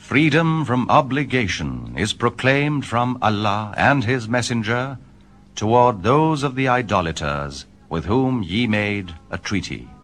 Freedom from obligation is proclaimed from Allah and His Messenger toward those of the idolaters with whom ye made a treaty.